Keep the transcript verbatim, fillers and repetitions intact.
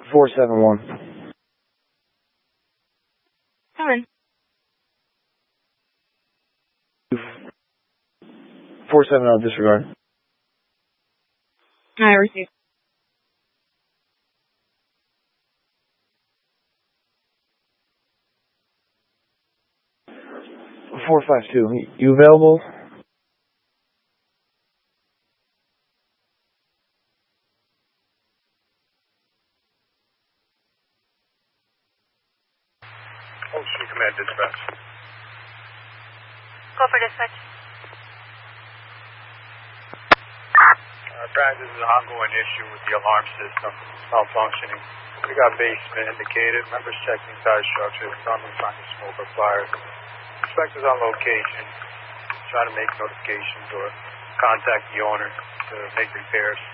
four seven one. Come in. four seven zero, disregard. I received. four five two, you available? Ocean Command Dispatch. Go for dispatch. Uh, Brad, this is an ongoing issue with the alarm system malfunctioning. We got basement indicated. Members checking entire structure. Normally finding smoke or fire. Inspectors on location. Trying to make notifications or contact the owner to make repairs.